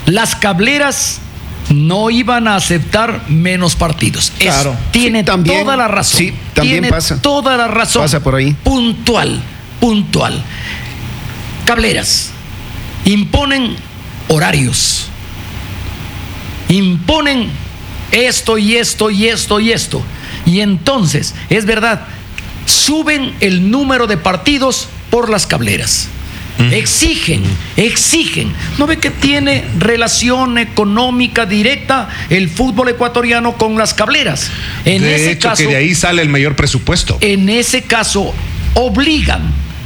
las cableras no iban a aceptar menos partidos. Claro. Tiene también, toda la razón. Sí, también pasa. Toda la razón. Pasa por ahí. Puntual. Cableras imponen horarios. Imponen esto y esto y esto y esto. Y entonces, es verdad, suben el número de partidos por las cableras. Exigen. ¿No ve que tiene relación económica directa el fútbol ecuatoriano con las cableras? De hecho, que de ahí sale el mayor presupuesto. En ese caso, obligan.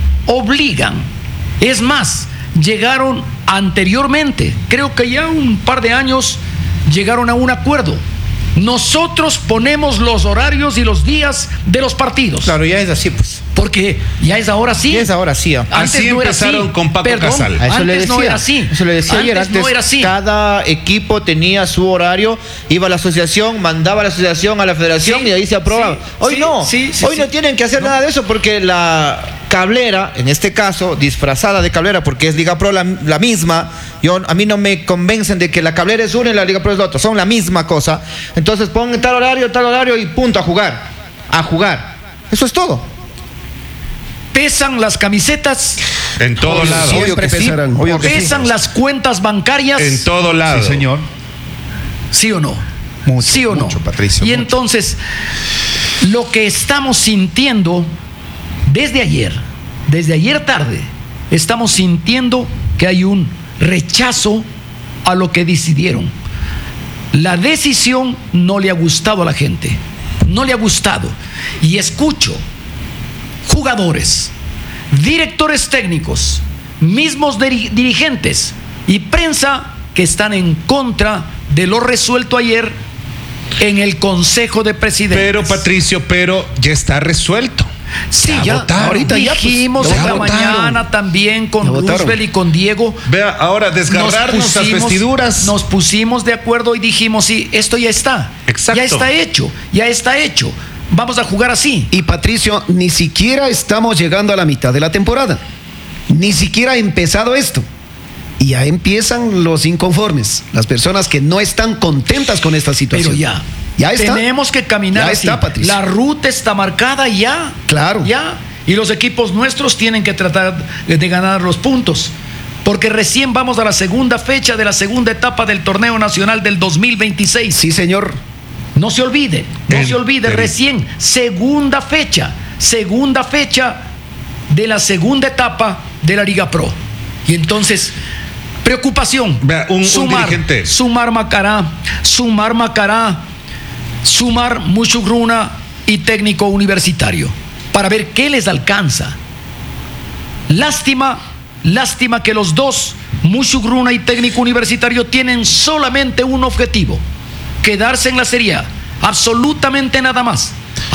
Es más, llegaron anteriormente, creo que ya un par de años, llegaron a un acuerdo. Nosotros ponemos los horarios y los días de los partidos. Claro, ya es así, pues. Porque ya es ahora sí. Ya es ahora sí. Antes así no era empezaron así. con Paco Casal. Antes no era así. Eso le decía ayer. Antes no era así. Cada equipo tenía su horario, iba a la asociación, mandaba a la asociación, a la federación, Sí, y ahí se aprobaba. sí, Hoy sí, no. sí, Hoy no tienen que hacer nada de eso porque la cablera, en este caso, disfrazada de cablera, porque es Liga Pro la misma. A mí no me convencen de que la cablera es una y la Liga Pro es la otra. Son la misma cosa. Entonces pongan tal horario y punto, a jugar. Eso es todo. Pesan las camisetas. En todo lado. Obvio que pesarán. Pesan las cuentas bancarias. En todo lado. Sí, señor. ¿Sí o no? Mucho, ¿Sí o no? mucho, Patricio, y mucho. entonces, lo que estamos sintiendo desde ayer tarde, estamos sintiendo que hay un rechazo a lo que decidieron. La decisión no le ha gustado a la gente, no le ha gustado. Y escucho jugadores, directores técnicos, mismos dirigentes y prensa que están en contra de lo resuelto ayer en el Consejo de Presidentes. Pero, Patricio, ya está resuelto. Sí, ya votaron. ahorita dijimos ya esta votaron. mañana también con Roosevelt y con Diego. Vea, ahora desgarrarnos las vestiduras. Nos pusimos de acuerdo y dijimos, sí, esto ya está. Exacto. Ya está hecho. Vamos a jugar así. Y Patricio, ni siquiera estamos llegando a la mitad de la temporada. Ni siquiera ha empezado esto. Y ya empiezan los inconformes, las personas que no están contentas con esta situación. Pero ya está. Tenemos que caminar ya así. está, Patricio. La ruta está marcada ya. Claro. Ya. Y los equipos nuestros tienen que tratar de ganar los puntos. Porque recién vamos a la segunda fecha de la segunda etapa del torneo nacional del 2026. Sí, señor. No se olvide, recién segunda fecha de la segunda etapa de la Liga Pro. Y entonces, preocupación. Vea, un dirigente. Sumar Macará, sumar Mushugruna y técnico universitario para ver qué les alcanza. Lástima que los dos, Mushugruna y técnico universitario, tienen solamente un objetivo: quedarse en la Serie A. Absolutamente nada más.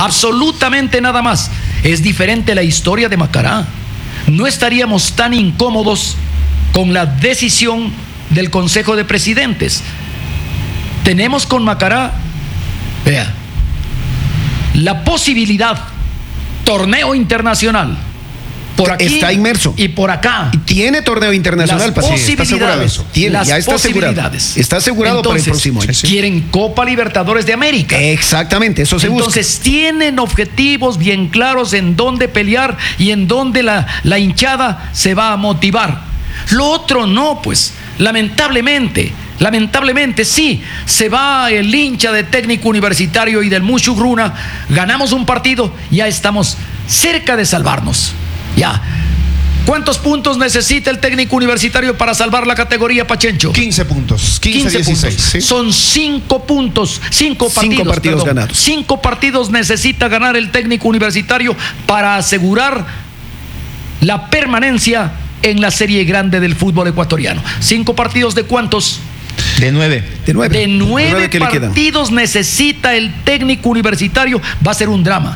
Es diferente la historia de Macará. No estaríamos tan incómodos con la decisión del Consejo de Presidentes. Tenemos con Macará, vea, la posibilidad, torneo internacional. Por aquí está inmerso. y por acá. Y tiene torneo internacional, Las posibilidades. Ya está asegurado. Está asegurado. Entonces, para el próximo año. Quieren Copa Libertadores de América. Exactamente, eso se busca. Entonces tienen objetivos bien claros en dónde pelear y en dónde la hinchada se va a motivar. Lo otro no, pues, lamentablemente sí, se va el hincha de técnico universitario y del Mushugruna, ganamos un partido, ya estamos cerca de salvarnos. Ya. ¿Cuántos puntos necesita el técnico universitario para salvar la categoría, Pachencho? 15 puntos. 15 16. Puntos. ¿Sí? Son 5 puntos. 5 partidos ganados. 5 partidos necesita ganar el técnico universitario para asegurar la permanencia en la serie grande del fútbol ecuatoriano. 5 partidos de ¿cuántos? De 9. De 9. De 9 que le quedan. partidos necesita el técnico universitario. Va a ser un drama.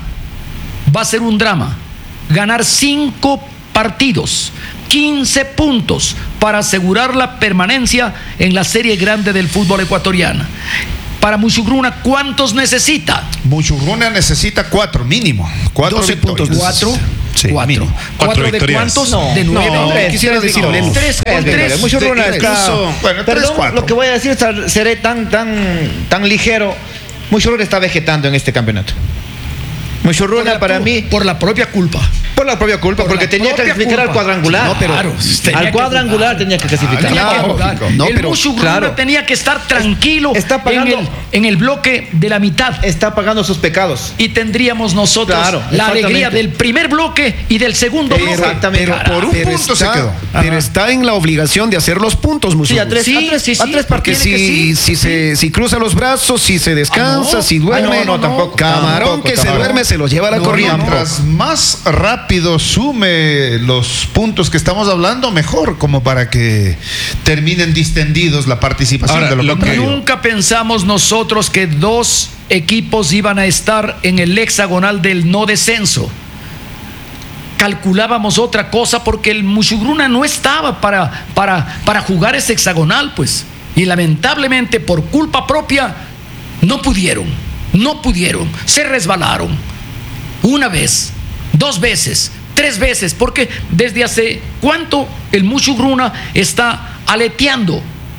Ganar 5 partidos, 15 puntos para asegurar la permanencia en la serie grande del fútbol ecuatoriano. Para Mushugruna, ¿cuántos necesita? Mushugruna necesita 4 mínimo. 4 12 puntos. 4. Sí, 4. mínimo. 4 de victorias. cuántos? No, de 9. no, quisiera decir no. menos. 3 con 3. Mucho Runa está. Bueno, Perdón, 3-4. lo que voy a decir seré tan ligero. Mucho Runa está vegetando en este campeonato. Mucho Runa para mí. Por la propia culpa. Por la propia culpa, Por porque la tenía que propia clasificar al culpa. cuadrangular. No, pero claro, tenía al que cuadrangular jugar. tenía que clasificar. Tenía que Claro, jugar. no, el pero- Mushugruna claro. tenía que estar tranquilo Está pagando- en el bloque de la mitad. Está pagando sus pecados. Y tendríamos nosotros Claro, la exactamente. alegría del primer bloque y del segundo bloque. Exactamente. Carajo. por un punto se quedó. Pero está en la obligación de hacer los puntos, Musugu. Sí, a tres Porque partidos. si cruza los brazos, si se descansa, no. si duerme, Ah, no, tampoco. Camarón Tampoco, que se tampoco. duerme se los lleva a la corriente. Mientras más rápido sume los puntos que estamos hablando, mejor, como para que terminen distendidos la participación Ahora, de lo que- Nunca pensamos nosotros que 2 equipos iban a estar en el hexagonal del no descenso. Calculábamos otra cosa porque el Mushugruna no estaba para jugar ese hexagonal, pues. Y lamentablemente, por culpa propia, no pudieron. Se resbalaron. 1 vez, 2 veces, 3 veces, porque desde hace cuánto el Mushugruna está aleteando,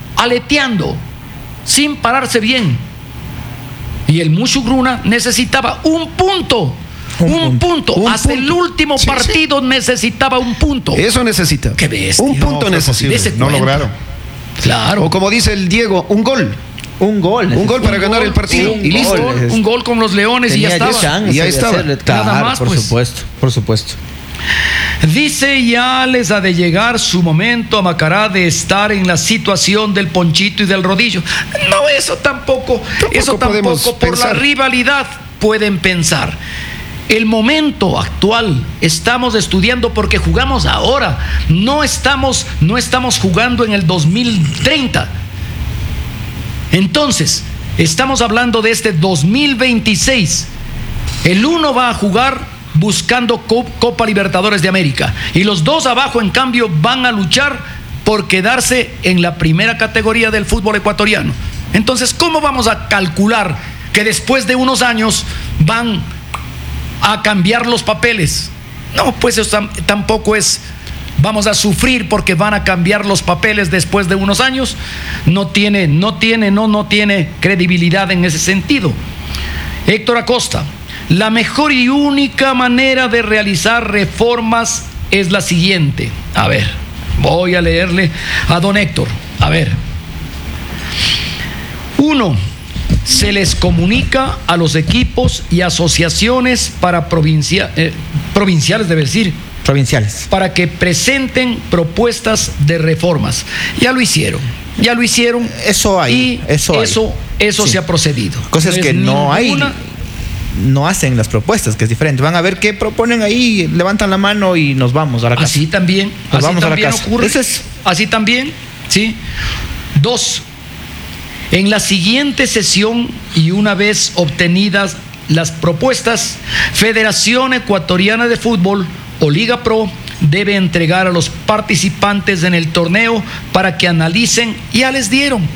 sin pararse bien. Y el Mushugruna necesitaba un punto. Hasta el último partido necesitaba un punto. Eso necesita. Qué bestia. Un punto fue necesita. posible, Dese no cuenta. lograron. Claro. O como dice el Diego, un gol. Un gol. Un gol para ganar el partido. Un Y listo. gol, un gol con los Leones y ya estaba. Y ahí estaba. Nada más, por pues. supuesto, por supuesto. Dice, ya les ha de llegar su momento a Macará de estar en la situación del Ponchito y del Rodillo. No, eso tampoco podemos por la pensar. rivalidad pueden pensar. El momento actual estamos estudiando porque jugamos ahora, no estamos jugando en el 2030. Entonces, estamos hablando de este 2026. El uno va a jugar buscando Copa Libertadores de América y los 2 abajo, en cambio, van a luchar por quedarse en la primera categoría del fútbol ecuatoriano. Entonces, ¿cómo vamos a calcular que después de unos años van a cambiar los papeles? No, pues eso tampoco es. Vamos a sufrir porque van a cambiar los papeles después de unos años. No tiene credibilidad en ese sentido. Héctor Acosta, la mejor y única manera de realizar reformas es la siguiente. A ver, voy a leerle a don Héctor. A ver. 1. Se les comunica a los equipos y asociaciones provinciales, debe decir, Provinciales. para que presenten propuestas de reformas. Ya lo hicieron. Eso hay, Y eso hay. eso Sí. se ha procedido. Cosas que es no hay. ninguna- No hacen las propuestas, que es diferente. Van a ver qué proponen ahí, levantan la mano y nos vamos a la casa. Así también, Nos vamos a la también casa. ocurre. Eso es- Así también, ¿sí? 2. En la siguiente sesión y una vez obtenidas las propuestas, Federación Ecuatoriana de Fútbol o Liga Pro debe entregar a los participantes en el torneo para que analicen. Ya les dieron,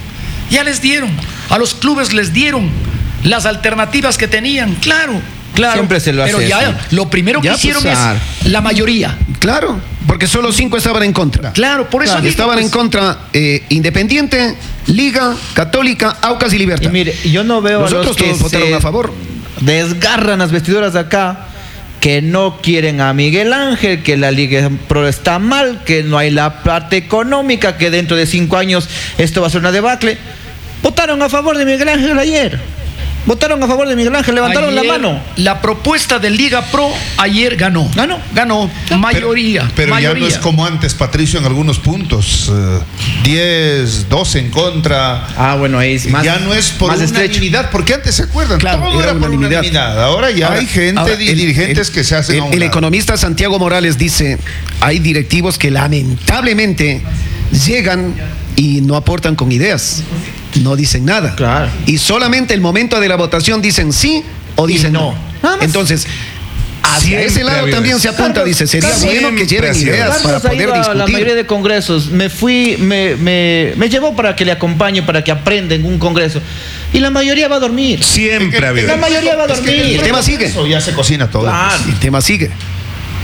a los clubes les dieron las alternativas que tenían, claro. Siempre se lo hace pero ya así. lo primero que Ya, hicieron pues, es la mayoría. Claro, porque solo 5 estaban en contra. Claro, por eso Claro, digo, estaban pues, en contra Independiente, Liga, Católica, Aucas y Y Libertad. mire, yo no veo Los a los otros que todos votaron se a favor. desgarran las vestiduras de acá, que no quieren a Miguel Ángel, que la Liga Pro está mal, que no hay la parte económica, que dentro de 5 años esto va a ser una debacle. Votaron a favor de Miguel Ángel ayer. Votaron a favor de Miguel Ángel, levantaron ayer, la mano. La propuesta de Liga Pro ayer ganó. Ganó, mayoría. Pero ya mayoría. no es como antes, Patricio, en algunos puntos. 10, 12 en contra. Ah, bueno, ahí es más. Ya no es por más estrecho. unanimidad, porque antes se acuerdan, Claro, todo era era por unanimidad. unanimidad. Ahora ya hay gente, Ahora, dirigentes que se hacen a un El lado. economista Santiago Morales dice, hay directivos que lamentablemente llegan y no aportan con ideas, no dicen nada. Claro. Y solamente el momento de la votación dicen sí o dicen no. Nada más. Entonces, hacia Siempre ese ha lado habido también eso. se apunta, dice, sería Carlos, bueno que siempre lleven ha sido ideas eso. para Carlos ha poder ido a la mayoría discutir. de congresos. Me fui, me llevó para que le acompañe, para que aprenda en un congreso. Y la mayoría va a dormir. Siempre ha habido. La mayoría va a dormir. El tema sigue. Eso ya se cocina todo. Claro. El tema sigue.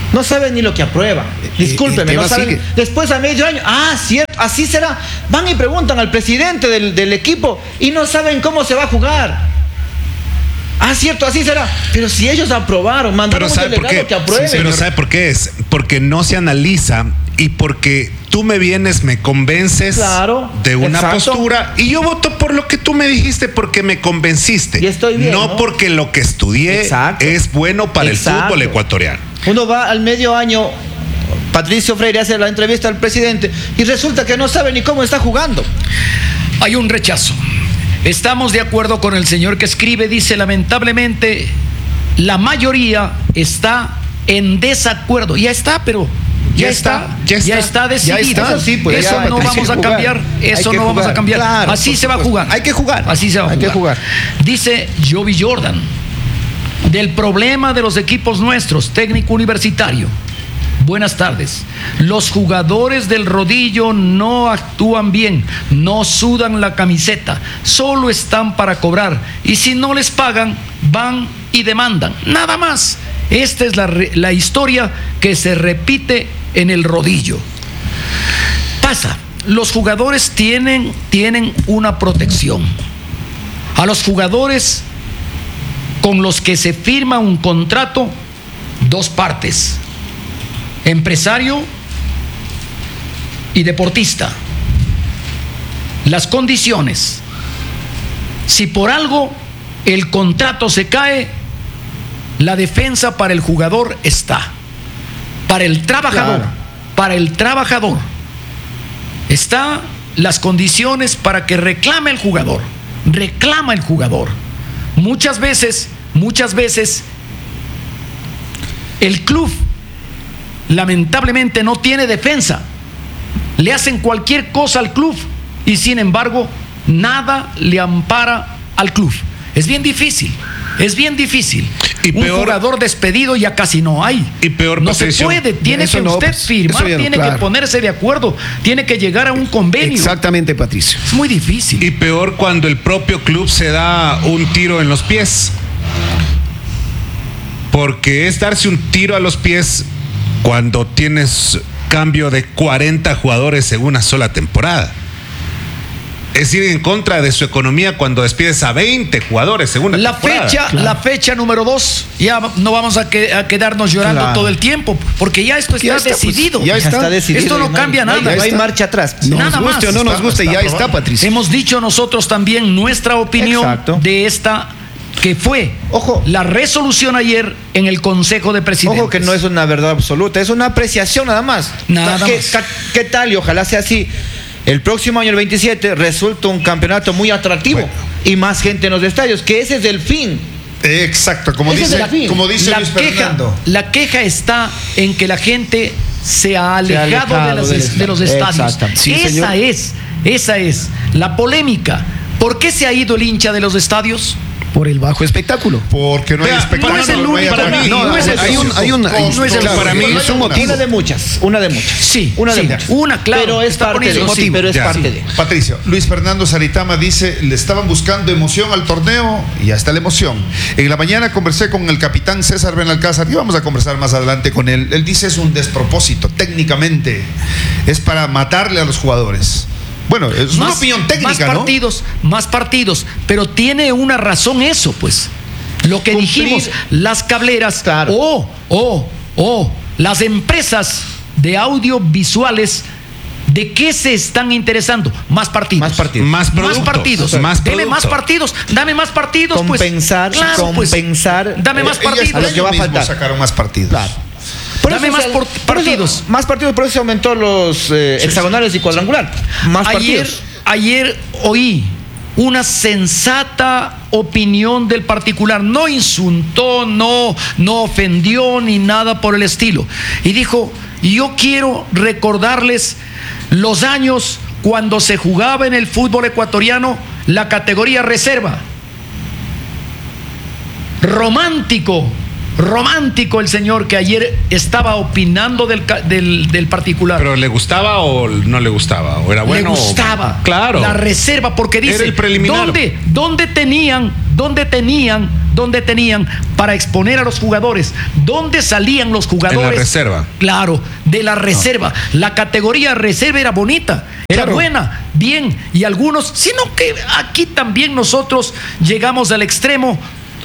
No saben ni lo que aprueban. Discúlpeme, no saben. sigue. Después a medio año, cierto, así será. Van y preguntan al presidente del equipo y no saben cómo se va a jugar. Cierto, así será. Pero si ellos aprobaron, mandaron un delegado que apruebe. Pero ¿sabe por qué es? Porque no se analiza y porque tú me vienes, me convences de una postura y yo voto por lo que tú me dijiste porque me convenciste. Y estoy bien, no porque lo que estudié es bueno para el fútbol ecuatoriano. Uno va al medio año, Patricio Freire hace la entrevista al presidente y resulta que no sabe ni cómo está jugando. Hay un rechazo. Estamos de acuerdo con el señor que escribe, dice, lamentablemente la mayoría está en desacuerdo. Ya está, pero ya está decidido. Eso sí, pues, eso no vamos a cambiar. Eso no vamos a cambiar. Claro, así se va a jugar. Hay que jugar. Así se va a jugar. Hay que jugar. Dice Jovi Jordan, del problema de los equipos nuestros, técnico universitario. Buenas tardes. Los jugadores del rodillo no actúan bien, no sudan la camiseta, solo están para cobrar y si no les pagan, van y demandan. Nada más. Esta es la historia que se repite en el rodillo. Pasa, los jugadores tienen una protección. A los jugadores con los que se firma un contrato, dos partes: empresario y deportista. Las condiciones: si por algo el contrato se cae, la defensa para el jugador está. Para el trabajador está las condiciones para que reclame el jugador. Reclama el jugador. Muchas veces el club lamentablemente no tiene defensa. Le hacen cualquier cosa al club y sin embargo nada le ampara al club. Es bien difícil. Y un jugador despedido ya casi no hay. Y peor, no Patricio, se puede. Tiene que usted firmar, tiene que ponerse de acuerdo, tiene que llegar a un convenio. Exactamente, Patricio. Es muy difícil. Y peor cuando el propio club se da un tiro en los pies. Porque es darse un tiro a los pies cuando tienes cambio de 40 jugadores en una sola temporada. Es ir en contra de su economía cuando despides a 20 jugadores en una temporada. La fecha número 2, ya no vamos a quedarnos llorando todo el tiempo, porque ya esto está decidido. Ya está decidido. Esto no cambia nada. No hay marcha atrás. Nada más. Guste o no nos guste, ya está, Patricio. Hemos dicho nosotros también nuestra opinión de esta, que fue la resolución ayer en el Consejo de Presidentes. Ojo que no es una verdad absoluta, es una apreciación nada más. ¿Qué tal? Y ojalá sea así. El próximo año, el 27, resulta un campeonato muy atractivo y más gente en los estadios, que ese es el fin. Exacto, como dice Luis Fernando. La queja está en que la gente se ha alejado de los estadios. Sí, esa es la polémica. ¿Por qué se ha ido el hincha de los estadios? Por el bajo espectáculo. Porque no hay espectáculo. No es el único. Para mí, para mí es un motivo. Una de muchas. Sí, una de muchas. Una, claro. Pero es parte de motivo. Pero es parte de. Patricio, Luis Fernando Saritama dice, le estaban buscando emoción al torneo y ya está la emoción. En la mañana conversé con el capitán César Benalcázar y vamos a conversar más adelante con él. Él dice es un despropósito, técnicamente. Es para matarle a los jugadores. Bueno, es una opinión técnica, más partidos, pero tiene una razón eso, pues. Lo que dijimos, las cableras las empresas de audiovisuales, ¿de qué se están interesando? Más partidos. Más partidos. Deme más partidos. Dame más partidos, compensar, pues. Claro, compensar. Pues. Dame más partidos. A lo que va a faltar. Sacaron más partidos. Claro. Dame más partidos. Más partidos, por eso se aumentó los hexagonales y cuadrangular. Más partidos. Ayer oí una sensata opinión del particular. No insultó, no ofendió ni nada por el estilo. Y dijo, yo quiero recordarles los años cuando se jugaba en el fútbol ecuatoriano la categoría reserva. Romántico el señor que ayer estaba opinando del particular. ¿Pero le gustaba o no le gustaba? ¿O era bueno? Le gustaba. Claro. La reserva, porque dice, era el preliminar. ¿Dónde tenían donde tenían para exponer a los jugadores. ¿Dónde salían los jugadores? En la reserva. Claro, de la reserva. La categoría reserva era bonita, era Claro. buena, bien, y algunos, sino que aquí también nosotros llegamos al extremo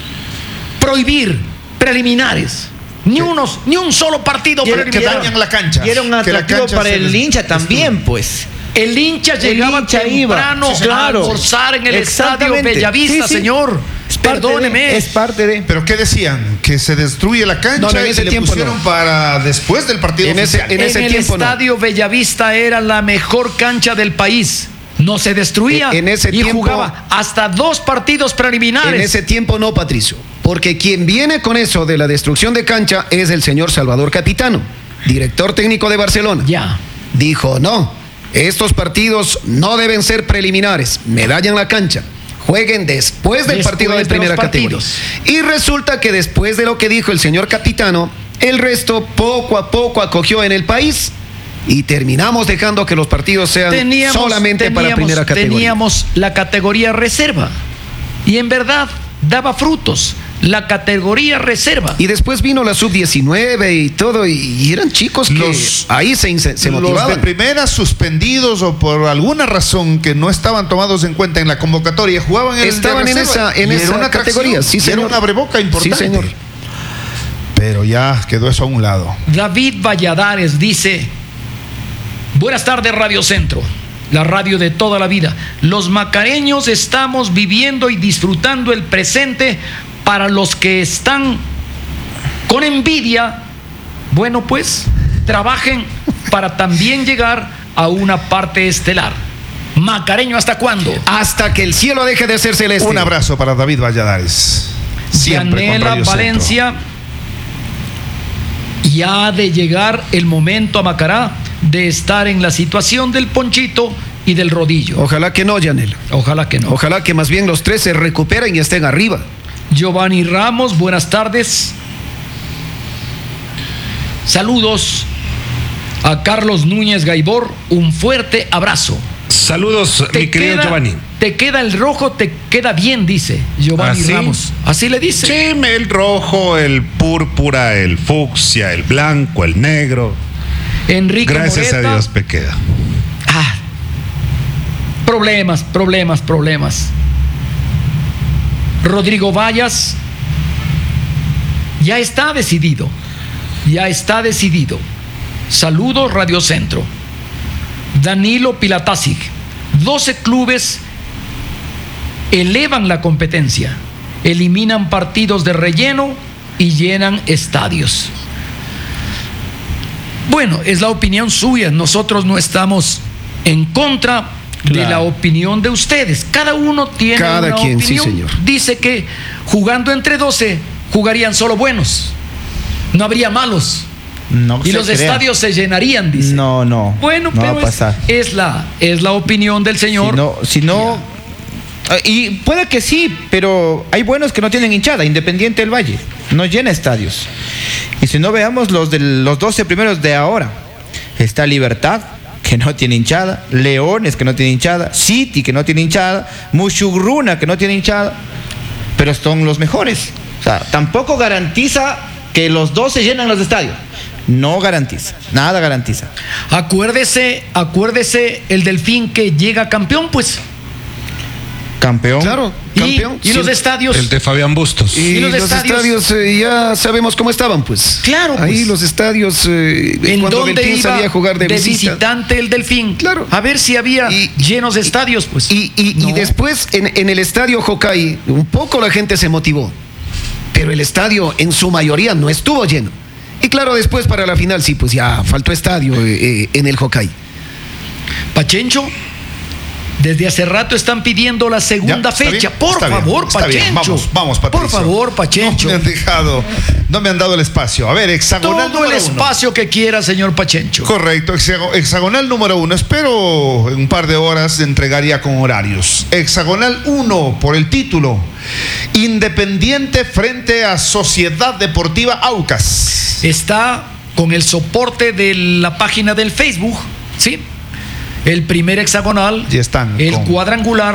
prohibir preliminares. Ni un solo partido Que preliminar. dañan la cancha. Y era un Que la atractivo cancha para se el les hincha también, destruye. pues. El hincha llegaba hincha iba. temprano Sí, claro. a almorzar en el estadio Exactamente. Bellavista, Sí, sí. señor. Es parte Perdóneme. de- es parte de. ¿Pero qué decían? ¿Que se destruye la cancha? No, no, en y ese le tiempo pusieron no. para después del partido En ese- oficial. en ese el tiempo no. estadio Bellavista era la mejor cancha del país. No se destruía En ese y tiempo- jugaba hasta 2 partidos preliminares. En ese tiempo no, Patricio. Porque quien viene con eso de la destrucción de cancha es el señor Salvador Capitano, director técnico de Barcelona. Ya. Dijo, no, estos partidos no deben ser preliminares, medalla en la cancha. Jueguen después del Después partido de de primera los categoría. partidos. Y resulta que después de lo que dijo el señor Capitano, el resto poco a poco acogió en el país y terminamos dejando que los partidos sean solamente para primera categoría. Teníamos la categoría reserva y en verdad daba frutos. La categoría reserva. Y después vino la sub-19 y todo, y eran chicos que ahí se Los de motivaban. primera suspendidos o por alguna razón que no estaban tomados en cuenta en la convocatoria, jugaban en Estaban el de reserva, y en era esa una atracción, categoría, sí, y era señor. una breboca importante. Sí, señor. Pero ya quedó eso a un lado. David Valladares dice: buenas tardes, Radio Centro, la radio de toda la vida. Los macareños estamos viviendo y disfrutando el presente. Para los que están con envidia, bueno, pues trabajen para también llegar a una parte estelar. Macareño, ¿hasta cuándo? Hasta que el cielo deje de ser celeste. Un abrazo para David Valladares. Siempre con Yanela Radio Valencia. Ya ha de llegar el momento a Macará de estar en la situación del Ponchito y del Rodillo. Ojalá que no, Yanela. Ojalá que no. Ojalá que más bien los tres se recuperen y estén arriba. Giovanni Ramos, buenas tardes. Saludos a Carlos Núñez Gaibor, un fuerte abrazo. Saludos, mi querido Giovanni. Te queda el rojo, te queda bien, dice Giovanni ¿Ah, sí? Ramos. Así le dice. Sí, el rojo, el púrpura, el fucsia, el blanco, el negro. Enrique Gracias Moreta. a Dios me queda. Problemas. Rodrigo Vallas, ya está decidido. Saludos, Radio Centro. Danilo Pilatasic, 12 clubes elevan la competencia, eliminan partidos de relleno y llenan estadios. Bueno, es la opinión suya, nosotros no estamos en contra de la opinión de ustedes. Cada uno tiene Cada una quien, sí, opinión. señor. Dice que jugando entre 12 jugarían solo buenos, no habría malos. No Y se los crea. estadios se llenarían, dice. No. Bueno, no va pero a pasar. es la opinión del señor. Si no. Y puede que sí, pero hay buenos que no tienen hinchada. Independiente del Valle no llena estadios. Y si no, veamos los 12 primeros de ahora. Está Libertad, que no tiene hinchada. Leones, que no tiene hinchada. City, que no tiene hinchada. Mushugruna, que no tiene hinchada. Pero son los mejores. O sea, tampoco garantiza que los 12 llenan los estadios. No garantiza, nada garantiza. Acuérdese el Delfín que llega campeón, pues. Campeón. Claro, campeón. Y los estadios. El de Fabián Bustos. Y los los estadios? estadios, ya sabemos cómo estaban, pues. Claro, Ahí pues. los estadios, ¿En cuando dónde Delfín iba salía a jugar de visita. visitante el Delfín? Claro. A ver si había Y- llenos de estadios, pues. Y No. después en el estadio Hokkaido, un poco la gente se motivó, pero el estadio en su mayoría no estuvo lleno. Y claro, después para la final sí, pues ya faltó estadio en el Hokkaido. Pachencho, desde hace rato están pidiendo la segunda ¿Ya? ¿Está fecha. bien? Por Está bien, favor, está bien. Pachencho. Vamos, Patricio. Por favor, Pachencho. No me han dado el espacio. A ver, hexagonal Todo el número 1. espacio que quiera, señor Pachencho. Correcto, hexagonal número 1. Espero en un par de horas entregar ya con horarios. Hexagonal 1 por el título. Independiente frente a Sociedad Deportiva Aucas. Está con el soporte de la página del Facebook, ¿sí? El primer hexagonal, Y están el con- cuadrangular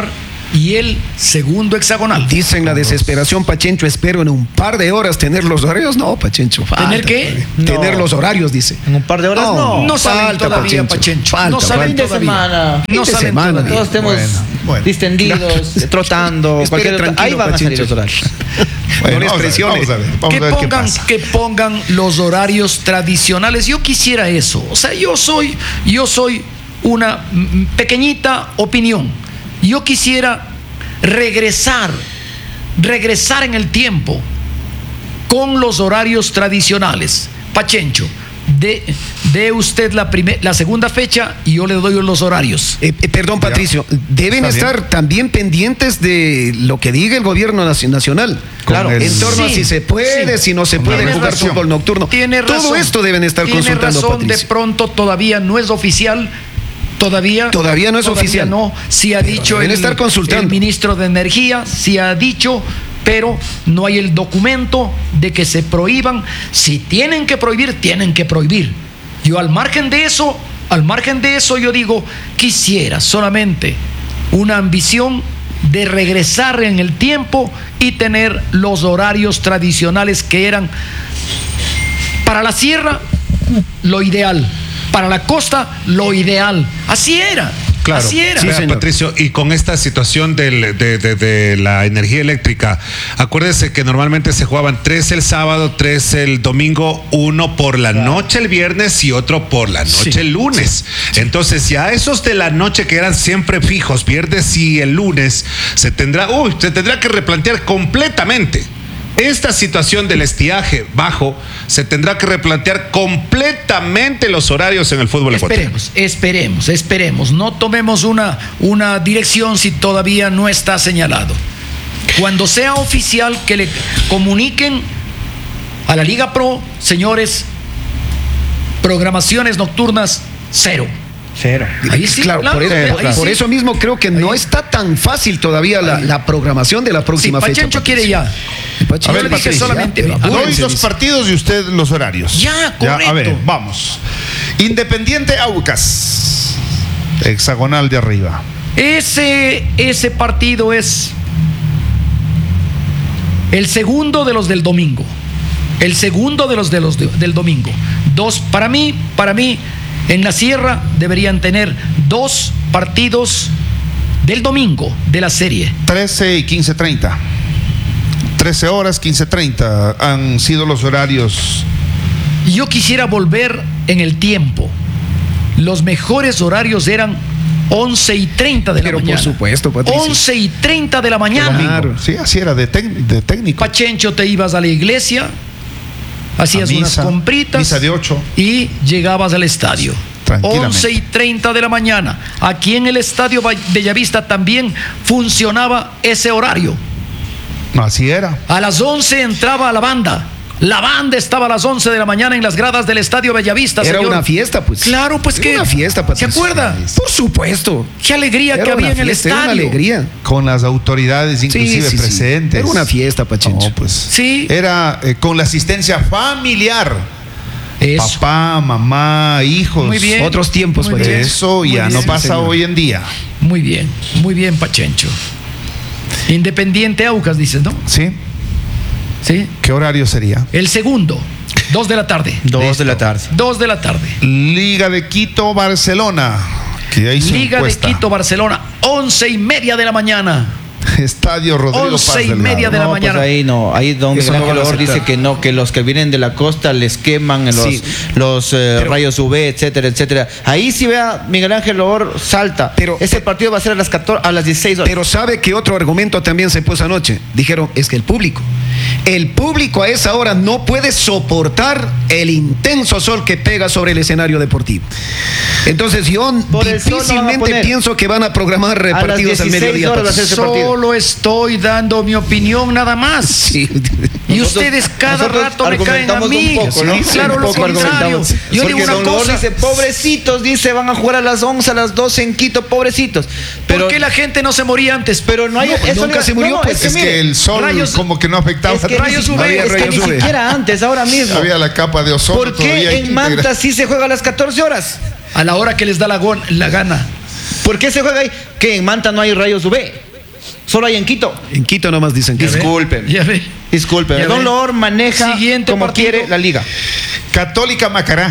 y el segundo hexagonal. Dicen la desesperación, Pachencho, espero en un par de horas tener los horarios. No, Pachencho, falta. ¿Tener qué? todavía. Tener No. los horarios, dice. En un par de horas No salen falta, todavía, Pachencho. Falta, No salen Fin de todavía. semana. No Fin de salen semana. todavía. Todos estemos Bueno. distendidos, trotando, Espere cualquier otra. Ahí tranquilo, van a salir Pachencho. los horarios. Bueno, No les vamos a ver, presione. Vamos a ver, vamos Que a ver qué pongan, pasa. que pongan los horarios tradicionales. Yo quisiera eso. O sea, yo soy una pequeñita opinión. Yo quisiera regresar en el tiempo con los horarios tradicionales. Pachencho, dé usted la segunda fecha y yo le doy los horarios. Perdón, Patricio, deben Está estar bien. también pendientes de lo que diga el gobierno nacional. Claro. el- En torno a Sí, si se puede, sí. si no se puede Tiene jugar razón. fútbol nocturno. Tiene razón. Todo esto deben estar Tiene consultando, razón, de Patricio. pronto todavía no es oficial. Todavía no es oficial. No, sí ha dicho deben estar consultando. el ministro de Energía, sí ha dicho, pero no hay el documento de que se prohíban. Si tienen que prohibir, tienen que prohibir. Yo al margen de eso, yo digo, quisiera solamente una ambición de regresar en el tiempo y tener los horarios tradicionales que eran para la sierra lo ideal, para la costa lo ideal. Así era. Claro, Así era. Sí, Vea, señor. Patricio, y con esta situación de la energía eléctrica, acuérdese que normalmente se jugaban 3 el sábado, 3 el domingo, uno por la noche el viernes y otro por la noche Sí, el lunes. Entonces, ya esos de la noche que eran siempre fijos, viernes y el lunes, se tendrá que replantear completamente. Esta situación del estiaje bajo se tendrá que replantear completamente los horarios en el fútbol ecuatoriano. Esperemos. No tomemos una dirección si todavía no está señalado. Cuando sea oficial, que le comuniquen a la Liga Pro, señores, programaciones nocturnas cero. Ahí sí, Claro, ahí por sí. eso mismo creo que no está tan fácil todavía la programación de la Sí, próxima fecha. Pachencho quiere ya. Pachencho, A ver, Yo le dije Patricio, solamente, pero mira, Doy apúrense, los dice. partidos y usted los horarios. Ya, A correcto. ver, vamos. Independiente Aucas. Hexagonal de arriba. Ese partido es el segundo de los del domingo. Del domingo. Para mí, en la sierra deberían tener 2 partidos del domingo de la serie. 13 y 15:30. 13 horas, 15:30 han sido los horarios. Yo quisiera volver en el tiempo. Los mejores horarios eran 11:30 de la Pero por mañana. supuesto, Patricio. 11:30 de la mañana. Claro. Sí, así era de técnico. Pachencho, te ibas a la iglesia, hacías A misa, unas compritas. misa de 8. Y llegabas al estadio. Tranquilamente. 11:30 de la mañana. Aquí en el estadio Bellavista también funcionaba ese horario. Así era. A las 11 entraba la banda. La banda estaba a las 11 de la mañana en las gradas del estadio Bellavista. Era señor. una fiesta, pues. Claro, pues Era que. una fiesta, ¿Se Patricio. acuerda? Por supuesto. Qué alegría Era que había una en el fiesta, era una estadio. alegría. Con las autoridades inclusive sí. presentes. Era una fiesta, Pachencho. No, pues. Sí. Era con la asistencia familiar. Eso. Papá, mamá, hijos. Muy bien. Otros tiempos, Muy Pachencho. bien. Eso Muy ya bien, no sí, pasa señor. hoy en día. Muy bien, Pachencho. Independiente Aucas, dices, ¿no? ¿Sí? Sí. ¿Qué horario sería? El segundo, 2 de la tarde. 2 de la tarde. 2 de la tarde. Liga de Quito, Barcelona. Que ya hizo Liga de encuesta. Quito, Barcelona, 11:30 de la mañana. Estadio Rodrigo Paz 11:30 de la No, mañana. pues ahí no, ahí don Eso Miguel no Ángel van a Or dice aceptar. que no, que los que vienen de la costa les queman Sí. los rayos UV, etcétera, etcétera. Ahí sí vea, Miguel Ángel Or salta. Pero- ese partido va a ser a las 16 horas. Pero sabe que otro argumento también se puso anoche. Dijeron, es que el público a esa hora no puede soportar el intenso sol que pega sobre el escenario deportivo. Entonces yo Por el sol no van a difícilmente poner. pienso que van a programar las partidos al 16 mediodía. horas va a ser ese partido. Solo estoy dando mi opinión nada más. Sí. Y Nosotros- ustedes cada nosotros rato me caen a argumentamos mí. un poco, ¿no? Sí, claro, Un lo poco contrario. argumentamos. Yo Porque digo una don Or cosa. dice, pobrecitos, dice, van a jugar a las 11, a las 12 en Quito, pobrecitos. Pero, ¿Por qué la gente no se moría antes? pero no hay... No, pues eso nunca no- se murió, no, pues, Es mire, que el sol rayos- como que no afectaba. es que rayos ni, UV, es que ni UV. siquiera antes, ahora mismo. Había la capa de ozono. ¿Por todavía qué hay que en Manta integrar. sí se juega a las 14 horas? A la hora que les da la gana. ¿Por qué se juega ahí? Que en Manta no hay rayos UV. Solo hay en Quito. En Quito nomás dicen que. Disculpen. Ya ve. Disculpen. Ya Don ve. Lor maneja Siguiente como partido. quiere la liga. Católica Macará.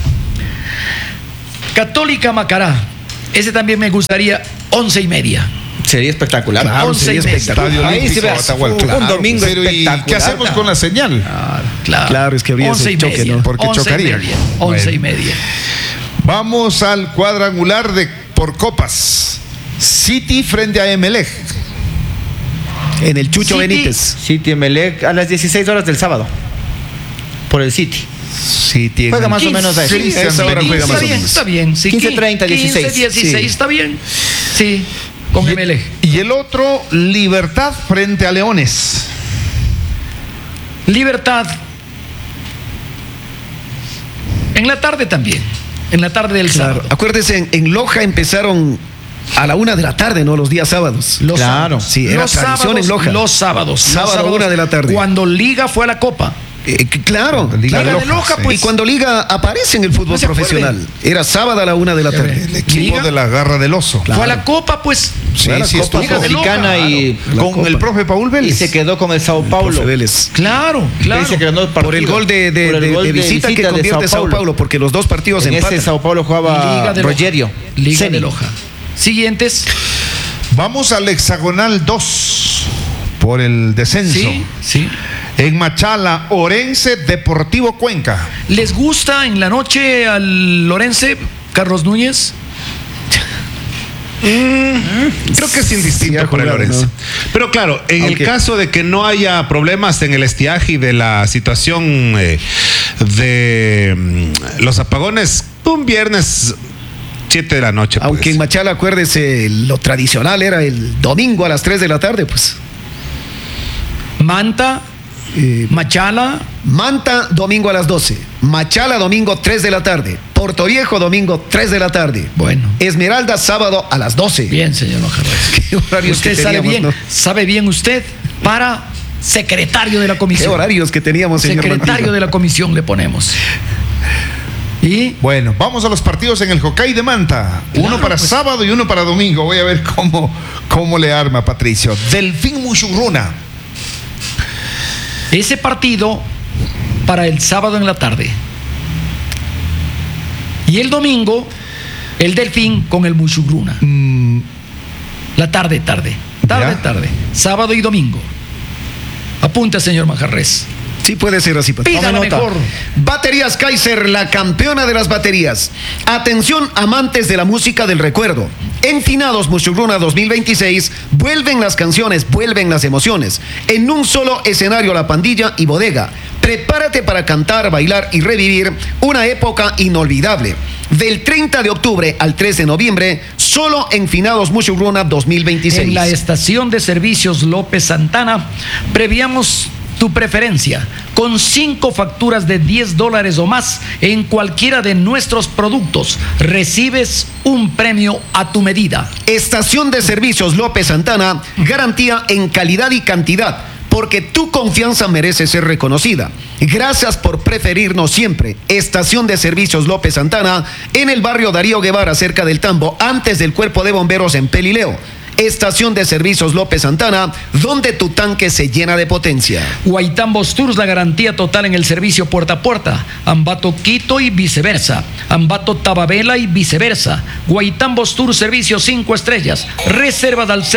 Católica Macará. Ese también me gustaría 11:30. Sería espectacular. Claro, sería 11:30. espectacular. Estadio Ahí sí Olímpico, veas, Atahualpa. un Claro, domingo pero ¿y espectacular. qué hacemos con la señal? Claro, es que habría ese 11:30. choque, ¿no? Porque chocaría. 11:30. Vamos al cuadrangular por copas. City frente a Emelec. En el Chucho City. Benítez. City Emelec a las 16 horas del sábado. Por el City. City. Juega más o menos a eso. Sí, esa hora juega Está más o bien, menos. está bien. Sí, 15:30, 16. 16, Sí. está bien. Sí, con Emelec. Y el otro, Libertad frente a Leones. Libertad. En la tarde también. En la tarde del Claro. sábado. Acuérdese, en Loja empezaron a la 1 de la tarde, ¿no? Los días sábados. Los Claro. sábados. Sí, era Los tradición sábados, en Loja. Los sábados. Sábado, Los sábados, 1 de la tarde. Cuando Liga fue a la Copa. Claro, Liga claro. de Loja, Sí. pues. Y cuando Liga aparece en el fútbol No se profesional, acuerden. era sábado a la 1 de la tarde. El equipo Liga. de la Garra del Oso. Fue a la Copa, pues. Sí, Claro, sí, Copa estuvo. Sudamericana y La Con Copa. el profe Paul Y Vélez. se quedó con el Sao Paulo. Profe Vélez. Claro, claro. Dice que ganó el partido. Por el gol de Por el gol de visita que de convierte Sao Paulo, porque los dos partidos En empatan. ese Sao Paulo jugaba Liga de Loja. Rogerio. Liga Ceni. de Loja. Siguientes. Vamos al hexagonal 2 por el descenso. Sí, sí. En Machala, Orense, Deportivo Cuenca. ¿Les gusta en la noche al Lorense, Carlos Núñez? Creo que es Sí, indistinto ha para el jugado, Lorenzo. ¿no? Pero claro, en Aunque- el caso de que no haya problemas en el estiaje y de la situación de los apagones, un viernes 7 de la noche. Aunque pues. en Machala, acuérdese, lo tradicional era el domingo a las 3 de la tarde, pues. Manta, Machala, Manta, domingo a las 12. Machala, domingo 3 de la tarde. Puerto Viejo, domingo 3 de la tarde. Bueno. Esmeralda, sábado a las 12. bien, señor Ojarres. Qué horarios Usted que sabe teníamos, bien, ¿no? sabe bien usted para secretario de la Qué comisión. horarios que teníamos, señor Secretario Mantilla. de la comisión le ponemos. Y Bueno, vamos a los partidos en el Hokkaido de Manta. Claro, Uno para pues. sábado y uno para domingo. Voy a ver cómo le arma Patricio. Delfín Mushurruna. ese partido para el sábado en la tarde. Y el domingo, el Delfín con el Mushugruna. La tarde. Ya. Sábado y domingo. Apunta, señor Manjarres. Sí puede ser así, Patricio. Pida la nota. mejor. Baterías Kaiser, la campeona de las baterías. Atención, amantes de la música del recuerdo. En Finados Mushurruna 2026 vuelven las canciones, vuelven las emociones. En un solo escenario, la pandilla y bodega. Prepárate para cantar, bailar y revivir una época inolvidable. Del 30 de octubre al 3 de noviembre, solo en Finados Mushurruna 2026. En la estación de servicios López Santana, previamos tu preferencia con 5 facturas de $10 o más en cualquiera de nuestros productos. Recibes un premio a tu medida. Estación de Servicios López Santana, garantía en calidad y cantidad, porque tu confianza merece ser reconocida. Gracias por preferirnos siempre. Estación de Servicios López Santana, en el barrio Darío Guevara, cerca del Tambo, antes del Cuerpo de Bomberos en Pelileo. Estación de Servicios López Santana, donde tu tanque se llena de potencia. Guaitambos Tours, la garantía total en el servicio puerta a puerta. Ambato Quito y viceversa. Ambato Tababela y viceversa. Guaitambos Tours, servicio 5 estrellas. Reservas al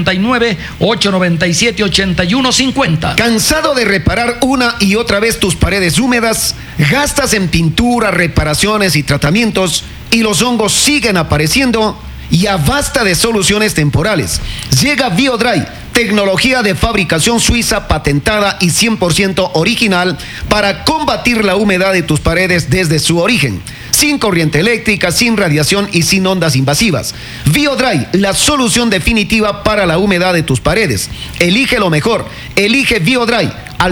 099-897-8150. ¿Cansado de reparar una y otra vez tus paredes húmedas? ¿Gastas en pintura, reparaciones y tratamientos y los hongos siguen apareciendo? Ya basta de soluciones temporales. Llega BioDry, tecnología de fabricación suiza patentada y 100% original para combatir la humedad de tus paredes desde su origen. Sin corriente eléctrica, sin radiación y sin ondas invasivas. BioDry, la solución definitiva para la humedad de tus paredes. Elige lo mejor. Elige BioDry al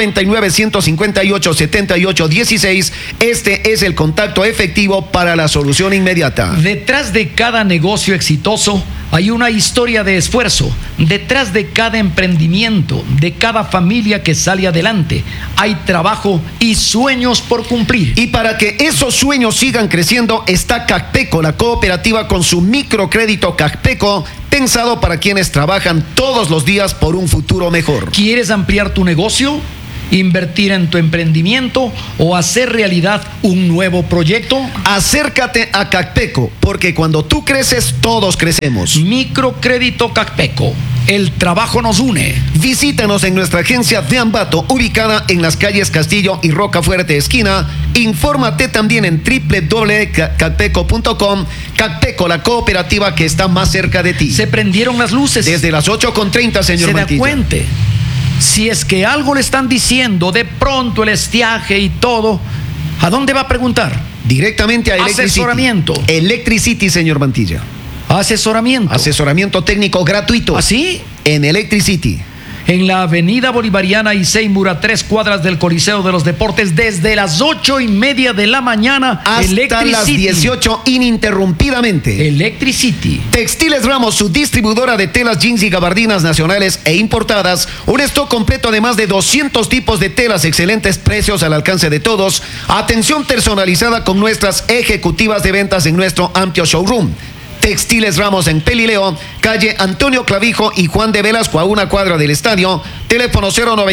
099-158-7816. Este es el contacto efectivo para la solución inmediata. Detrás de cada negocio exitoso Hay una historia de esfuerzo. Detrás de cada emprendimiento, de cada familia que sale adelante, hay trabajo y sueños por cumplir. Y para que esos sueños sigan creciendo, está Cacpeco, la cooperativa con su microcrédito Cacpeco, pensado para quienes trabajan todos los días por un futuro mejor. ¿Quieres ampliar tu negocio? ¿Invertir en tu emprendimiento o hacer realidad un nuevo proyecto? Acércate a Cacpeco, porque cuando tú creces, todos crecemos. Microcrédito Cacpeco. El trabajo nos une. Visítanos en nuestra agencia de Ambato, ubicada en las calles Castillo y Rocafuerte esquina. Infórmate también en www.cacpeco.com. Cacpeco, la cooperativa que está más cerca de ti. Se prendieron las luces. Desde las 8:30, señor Se da Mantilla. cuenta. Si es que algo le están diciendo, de pronto el estiaje y todo, ¿a dónde va a preguntar? Directamente a Electricity. Asesoramiento. Electricity, señor Mantilla. Asesoramiento. Asesoramiento técnico gratuito. ¿Así? En Electricity. En la avenida Bolivariana y Seymour, a 3 cuadras del Coliseo de los Deportes, desde las 8:30 de la mañana. Hasta las 18 ininterrumpidamente. Electricity. Textiles Ramos, su distribuidora de telas, jeans y gabardinas nacionales e importadas. Un stock completo de más de 200 tipos de telas, excelentes precios al alcance de todos. Atención personalizada con nuestras ejecutivas de ventas en nuestro amplio showroom. Textiles Ramos en Pelileo, calle Antonio Clavijo y Juan de Velasco, a 1 cuadra del estadio. Teléfono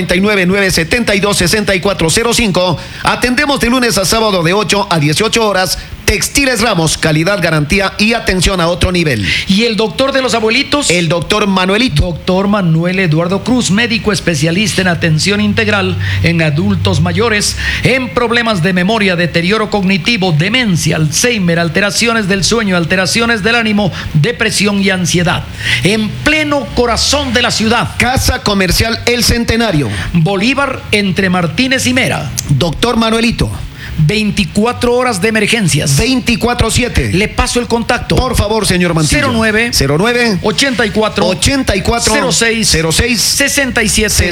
099-972-6405. Atendemos de lunes a sábado de 8 a 18 horas. Textiles Ramos, calidad, garantía y atención a otro nivel. ¿Y el doctor de los abuelitos? El doctor Manuelito. Doctor Manuel Eduardo Cruz, médico especialista en atención integral en adultos mayores, en problemas de memoria, deterioro cognitivo, demencia, Alzheimer, alteraciones del sueño, alteraciones del ánimo, depresión y ansiedad. En pleno corazón de la ciudad. Casa Comercial El Centenario. Bolívar, entre Martínez y Mera. Doctor Manuelito. 24 horas de emergencias. 24/7. Le paso el contacto. Por favor, señor Mantilla. 09 84 06 67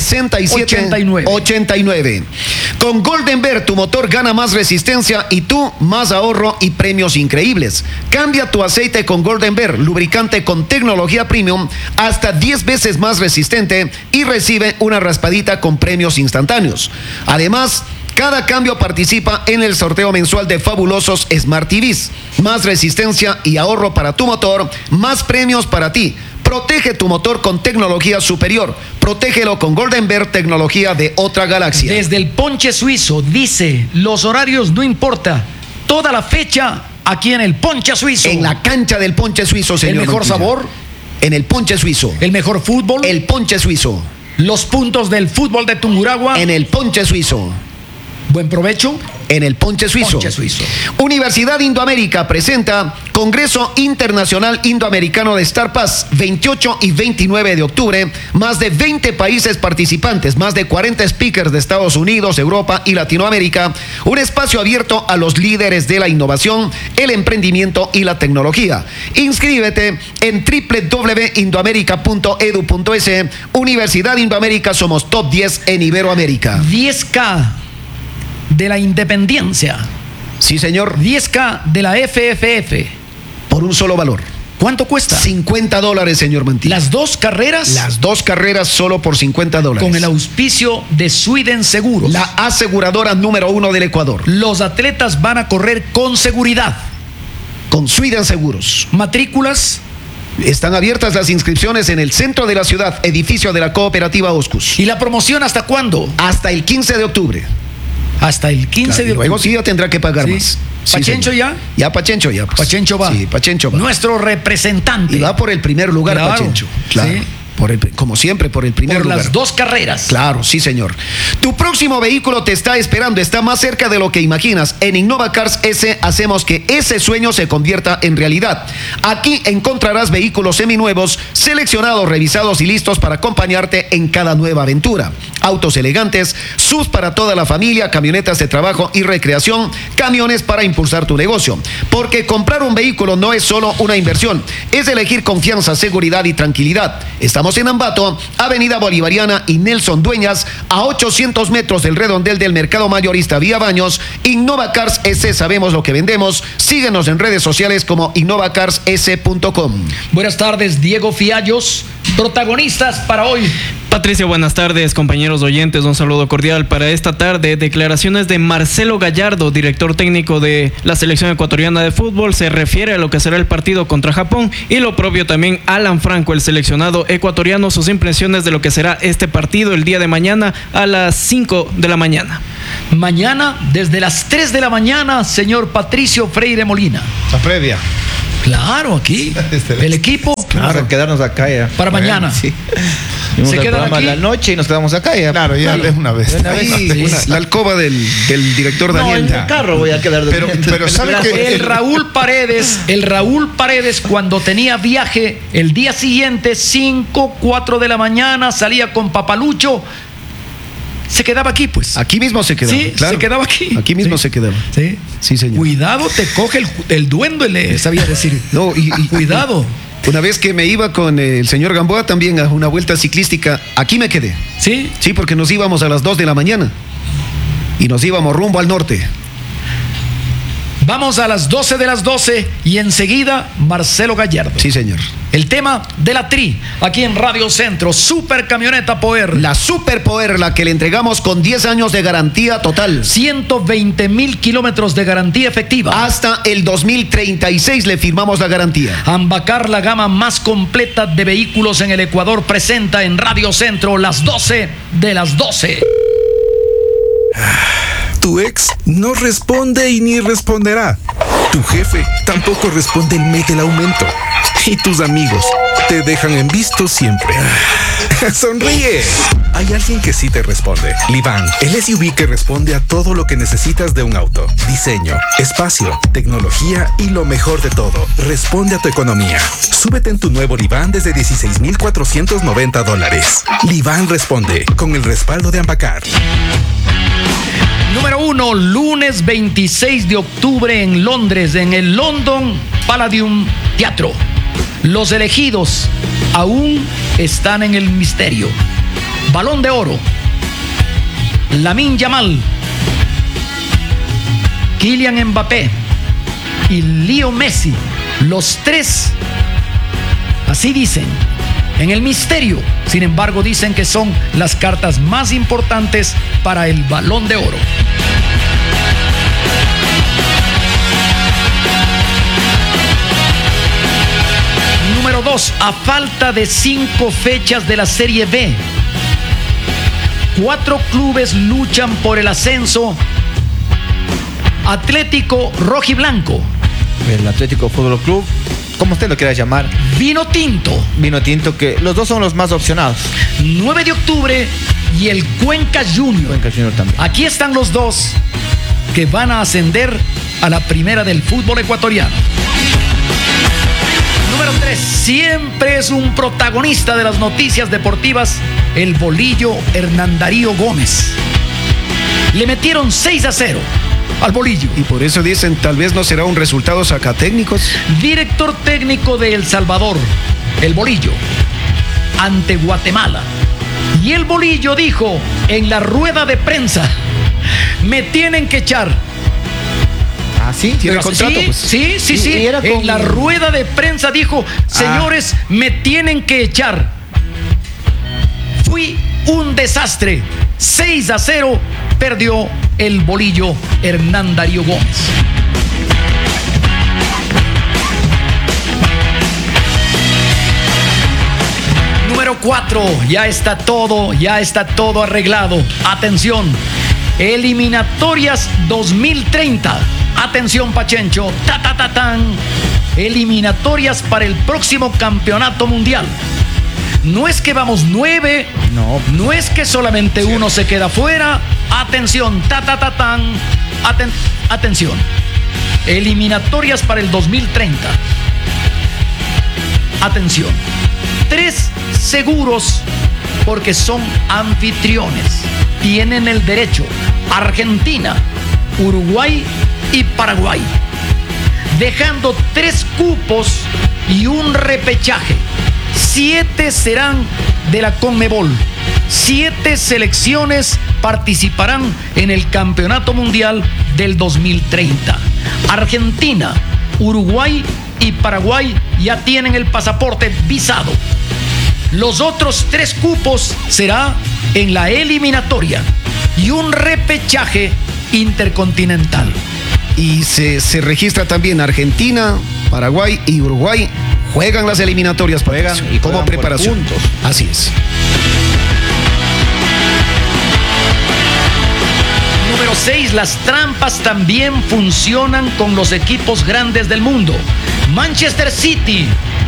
89. Con Golden Bear, tu motor gana más resistencia y tú más ahorro y premios increíbles. Cambia tu aceite con Golden Bear, lubricante con tecnología premium, hasta 10 veces más resistente, y recibe una raspadita con premios instantáneos. Además, cada cambio participa en el sorteo mensual de fabulosos Smart TVs. Más resistencia y ahorro para tu motor, más premios para ti. Protege tu motor con tecnología superior. Protégelo con Golden Bear, tecnología de otra galaxia. Desde el Ponche Suizo dice, los horarios no importa, toda la fecha aquí en el Ponche Suizo. En la cancha del Ponche Suizo, señor. El mejor Mantilla. sabor. En el Ponche Suizo. El mejor fútbol. El Ponche Suizo. Los puntos del fútbol de Tungurahua. En el Ponche Suizo. Buen provecho. En el Ponche Suizo. Ponche Suizo. Universidad Indoamérica presenta Congreso Internacional Indoamericano de Star Pass, 28 y 29 de octubre. Más de 20 países participantes, más de 40 speakers de Estados Unidos, Europa y Latinoamérica. Un espacio abierto a los líderes de la innovación, el emprendimiento y la tecnología. Inscríbete en www.indoamerica.edu.es. Universidad Indoamérica, somos top 10 en Iberoamérica. 10K de la independencia. Sí, señor. 10K de la FFF. Por un solo valor. ¿Cuánto cuesta? $50, señor Mantilla. Las dos carreras. Las dos carreras solo por $50. Con el auspicio de Sweden Seguros. La aseguradora número 1 del Ecuador. Los atletas van a correr con seguridad. Con Sweden Seguros. Matrículas. Están abiertas las inscripciones en el centro de la ciudad, edificio de la cooperativa Oscus. ¿Y la promoción hasta cuándo? Hasta el 15 de octubre. Hasta el 15 de octubre. Luego sí ya tendrá que pagar más. Sí, ¿Pachencho señor. ya? Ya Pachencho ya. Pues. Pachencho va. Sí, Pachencho va. Nuestro representante. Y va por el primer lugar, Claro, Pachencho. Claro. sí. Como siempre, por el primer Por lugar. las dos carreras. Claro, sí, señor. Tu próximo vehículo te está esperando, está más cerca de lo que imaginas. En Innova Cars S hacemos que ese sueño se convierta en realidad. Aquí encontrarás vehículos seminuevos, seleccionados, revisados y listos para acompañarte en cada nueva aventura. Autos elegantes, SUVs para toda la familia, camionetas de trabajo y recreación, camiones para impulsar tu negocio. Porque comprar un vehículo no es solo una inversión, es elegir confianza, seguridad y tranquilidad. Estamos Estamos en Ambato, Avenida Bolivariana y Nelson Dueñas, a 800 metros del redondel del Mercado Mayorista Vía Baños. Innovacars S, sabemos lo que vendemos. Síguenos en redes sociales como innovacarss.com. Buenas tardes, Diego Fiallos. Protagonistas para hoy. Patricia, buenas tardes, compañeros oyentes, un saludo cordial para esta tarde. Declaraciones de Marcelo Gallardo, director técnico de la selección ecuatoriana de fútbol, se refiere a lo que será el partido contra Japón, y lo propio también Alan Franco, el seleccionado ecuatoriano, sus impresiones de lo que será este partido el día de mañana a las 5 de la mañana. Mañana, desde las 3 de la mañana, señor Patricio Freire Molina. La previa. Claro, aquí, el equipo. Vamos a quedarnos acá ya. Para mañana. Sí. Vimos Se el quedan programa aquí. a la noche y nos quedamos acá ya. Claro, ya de una vez. Ahí, la alcoba del director No, Daniel. en el carro voy a quedar Pero ¿sabe que El Raúl Paredes, cuando tenía viaje, el día siguiente, 5, 4 de la mañana, salía con Papalucho, se quedaba aquí, pues. Aquí mismo se quedaba. Sí, claro. se quedaba aquí. Aquí mismo Sí. se quedaba. Sí. Sí, señor. Cuidado, te coge el duende, le sabía decir. No, y Cuidado. Una vez que me iba con el señor Gamboa también a una vuelta ciclística, aquí me quedé. ¿Sí? Sí, porque nos íbamos a las 2 de la mañana y nos íbamos rumbo al norte. Vamos a las 12 de las 12 y enseguida Marcelo Gallardo. Sí, señor. El tema de la Tri, aquí en Radio Centro, Super Camioneta Power. La Super Power, la que le entregamos con 10 años de garantía total. 120,000 kilómetros de garantía efectiva. Hasta el 2036 le firmamos la garantía. Ambacar, la gama más completa de vehículos en el Ecuador, presenta en Radio Centro las 12 de las 12. Tu ex no responde y ni responderá. Tu jefe tampoco responde el mes del aumento. Y tus amigos te dejan en visto siempre. ¡Sonríe! Hay alguien que sí te responde. Livan, el SUV que responde a todo lo que necesitas de un auto. Diseño, espacio, tecnología y lo mejor de todo, responde a tu economía. Súbete en tu nuevo Livan desde $16,490. Livan responde con el respaldo de Ambacar. Número 1, lunes 26 de octubre en Londres, en el London Palladium Teatro. Los elegidos aún están en el misterio. Balón de Oro, Lamine Yamal, Kylian Mbappé y Leo Messi. Los tres, así dicen, en el misterio. Sin embargo, dicen que son las cartas más importantes para el Balón de Oro. Número 2, a falta de 5 fechas de la Serie B, 4 clubes luchan por el ascenso. Atlético Rojiblanco, El Atlético Fútbol Club, como usted lo quiera llamar. Vino Tinto, Vino Tinto, que los dos son los más opcionados. 9 de octubre y el Cuenca Junior. Cuenca Junior también. Aquí están los dos que van a ascender a la primera del fútbol ecuatoriano. Número 3, siempre es un protagonista de las noticias deportivas, el bolillo Hernán Darío Gómez. Le metieron 6-0 al bolillo. Y por eso dicen, tal vez no será un resultado sacatécnicos. Director técnico de El Salvador, el bolillo, ante Guatemala. Y el bolillo dijo en la rueda de prensa, me tienen que echar. Ah, sí. Tiene contrato, Sí, pues. sí. Y era En con- la rueda de prensa dijo, señores, me tienen que echar. Fui un desastre. 6-0 perdió el bolillo Hernán Darío Gómez. Número 4, ya está todo arreglado. Atención, eliminatorias 2030. Atención, Pachencho, tan. Eliminatorias para el próximo campeonato mundial. No es que vamos 9, no es que solamente uno se queda fuera. Atención, tan. Atención. Eliminatorias para el 2030. Atención. 3 seguros porque son anfitriones. Tienen el derecho. Argentina, Uruguay y Paraguay. Dejando 3 cupos y un repechaje. 7 serán de la CONMEBOL. 7 selecciones participarán en el Campeonato Mundial del 2030. Argentina, Uruguay y Paraguay ya tienen el pasaporte visado. Los otros 3 cupos será en la eliminatoria y un repechaje intercontinental. Y se registra también Argentina, Paraguay y Uruguay. Juegan las eliminatorias, Patricio, y como juegan por preparación. puntos. Así es. Número 6, las trampas también funcionan con los equipos grandes del mundo. Manchester City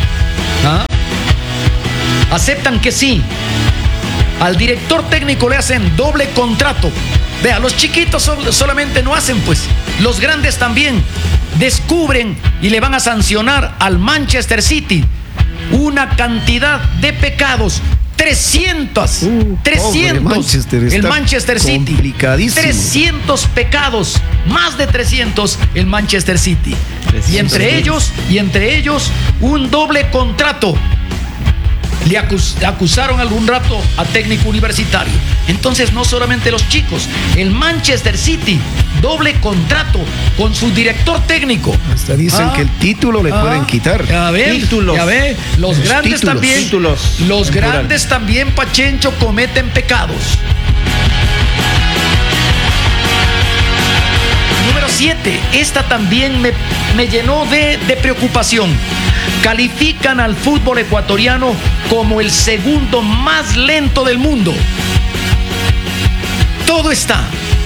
aceptan que sí. Al director técnico le hacen doble contrato. Vea, los chiquitos solamente no hacen, pues. Los grandes también descubren y le van a sancionar al Manchester City una cantidad de pecados. 300 Manchester, el está Manchester City, complicadísimo. 300 pecados, más de 300 el Manchester City, y entre ellos un doble contrato. Le acusaron algún rato a técnico universitario. Entonces no solamente los chicos, el Manchester City, doble contrato con su director técnico. Hasta dicen que el título le pueden quitar. Ya ve, los grandes títulos. también, Títulos, los en grandes también, Pachencho, cometen pecados. Número 7, esta también me llenó de preocupación. Califican al fútbol ecuatoriano como el segundo más lento del mundo. Todo está.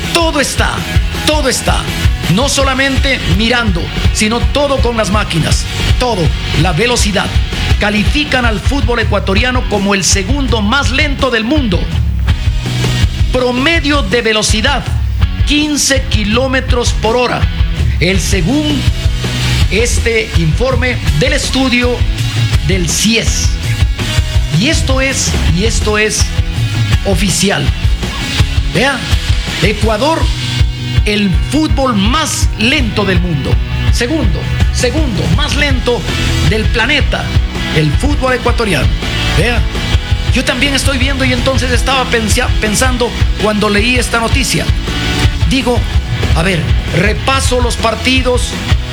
No solamente mirando, sino todo con las máquinas. Todo, la velocidad. Califican al fútbol ecuatoriano como el segundo más lento del mundo. Promedio de velocidad, 15 kilómetros por hora. Según este informe del estudio del CIES. Y esto es oficial. Vean, Ecuador, el fútbol más lento del mundo. Segundo más lento del planeta, el fútbol ecuatoriano. Vean, yo también estoy viendo y entonces estaba pensando cuando leí esta noticia. Digo, a ver, repaso los partidos.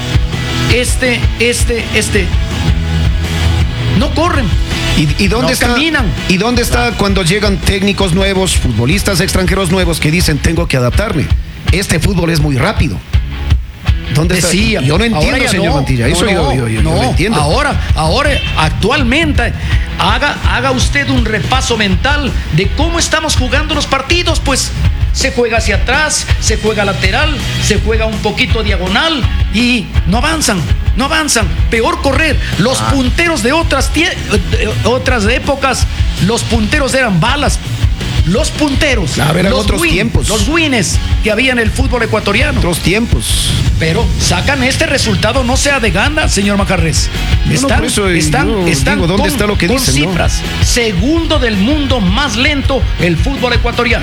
No corren. ¿Y dónde está? Caminan. ¿Y dónde está cuando llegan técnicos nuevos, futbolistas extranjeros nuevos que dicen tengo que adaptarme? Este fútbol es muy rápido. ¿Dónde está? Decía, Yo no entiendo, señor Mantilla. Eso yo no entiendo. Ahora, actualmente, haga usted un repaso mental de cómo estamos jugando los partidos, pues. Se juega hacia atrás, se juega lateral, se juega un poquito diagonal y no avanzan. Peor correr. Los punteros de otras épocas, los punteros eran balas. Los punteros. Claro, eran otros tiempos. Los wins que había en el fútbol ecuatoriano. Otros tiempos. Pero sacan este resultado, no sea de gana, señor Macarrés. Están ¿dónde está lo que con dicen, cifras. ¿No? Segundo del mundo más lento el fútbol ecuatoriano.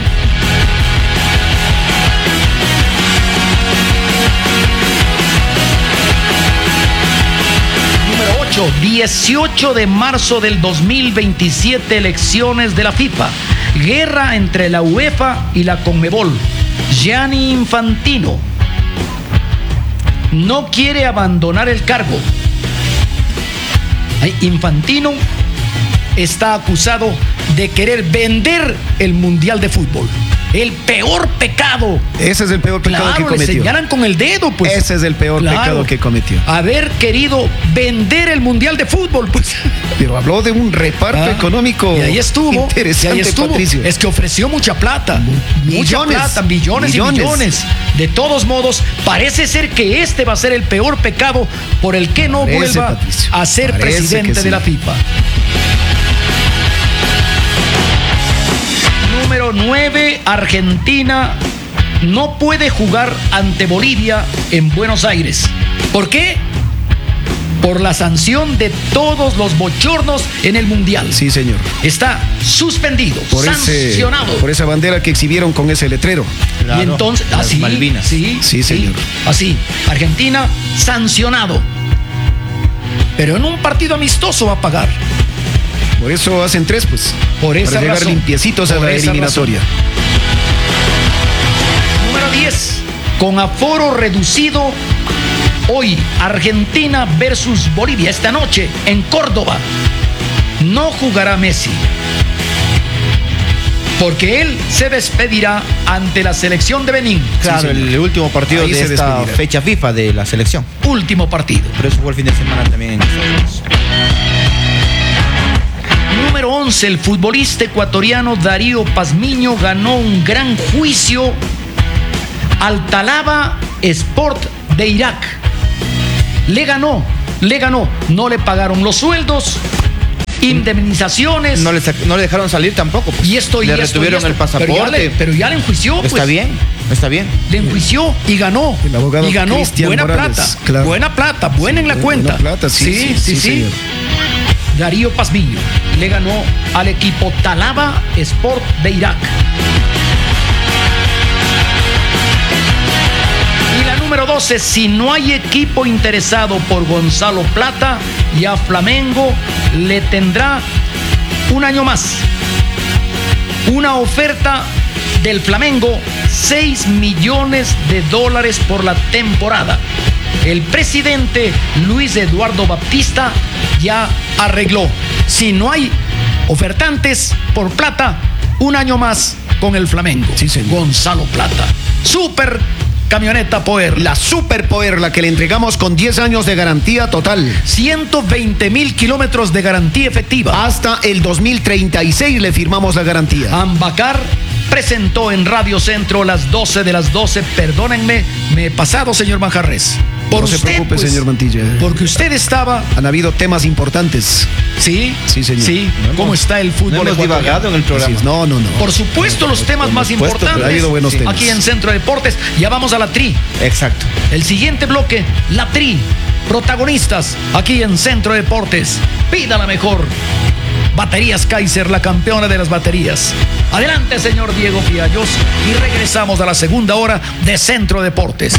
Número 8, 18 de marzo del 2027, elecciones de la FIFA. Guerra entre la UEFA y la CONMEBOL. Gianni Infantino no quiere abandonar el cargo. Infantino está acusado de querer vender el Mundial de Fútbol. El peor pecado. Ese es el peor pecado que cometió. Le señalan con el dedo, pues. Ese es el peor pecado que cometió. Haber querido vender el Mundial de Fútbol, pues. Pero habló de un reparto económico. Y ahí estuvo. Interesante, Patricio. Es que ofreció mucha plata. Millones y millones. De todos modos, parece ser que este va a ser el peor pecado por el que no vuelva a ser presidente de la FIFA. Número 9, Argentina no puede jugar ante Bolivia en Buenos Aires. ¿Por qué? Por la sanción de todos los bochornos en el Mundial. Sí, señor. Está suspendido, sancionado. Por esa bandera que exhibieron con ese letrero. Claro, y entonces, así, Malvinas. Sí, señor. Así, Argentina sancionado. Pero en un partido amistoso va a pagar. Por eso hacen 3, pues. Por esa para llegar razón. limpiecitos a Por la esa eliminatoria. Número 10. Con aforo reducido, hoy Argentina versus Bolivia, esta noche en Córdoba. No jugará Messi, porque él se despedirá ante la selección de Benín. Claro, el último partido Ahí de se esta despedirá. fecha FIFA de la selección. Último partido. Pero eso fue el fin de semana también en Estados Unidos. Número 11, el futbolista ecuatoriano Darío Pazmiño ganó un gran juicio al Talaba Sport de Irak. Le ganó, no le pagaron los sueldos, indemnizaciones. No le dejaron salir tampoco. Pues. Y esto le retuvieron el pasaporte. Pero ya le enjuició, pues. Está bien. Le enjuició y ganó. El abogado y ganó. Cristian Buena Morales, plata. claro. Buena plata. Buena en la cuenta. Buena plata, sí, señor. Darío Pazmiño le ganó al equipo Talaba Sport de Irak. Y la número 12, si no hay equipo interesado por Gonzalo Plata, ya Flamengo le tendrá un año más. Una oferta del Flamengo, $6 millones por la temporada. El presidente Luis Eduardo Baptista ya arregló. Si no hay ofertantes por Plata, un año más con el Flamengo. Sí, señor. Gonzalo Plata. Super camioneta Power. La Super Power, la que le entregamos con 10 años de garantía total. 120,000 kilómetros de garantía efectiva. Hasta el 2036 le firmamos la garantía. Ambacar presentó en Radio Centro las 12 de las 12. Perdónenme, me he pasado, señor Manjarres. No se preocupe, señor Mantilla. Porque usted estaba. Han habido temas importantes. Sí, Sí, señor. Sí, ¿cómo está el fútbol No hemos ecuatoriano? divagado en el programa. Así es. No. Por supuesto, los temas más supuesto, pero importantes. ha habido buenos temas. Aquí en Centro Deportes. Ya vamos a la tri. Exacto. El siguiente bloque, la tri. Protagonistas aquí en Centro Deportes. Pida la mejor. Baterías Kaiser, la campeona de las baterías. Adelante, señor Diego Fiallos. Y regresamos a la segunda hora de Centro Deportes.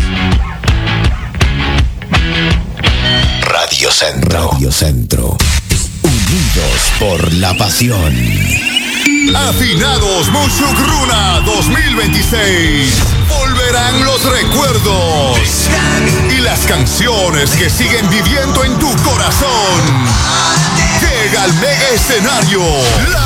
Radio Centro. Radio Centro. Unidos por la pasión. Afinados Mushugruna 2026. Volverán los recuerdos y las canciones que siguen viviendo en tu corazón. Llega al mega escenario, la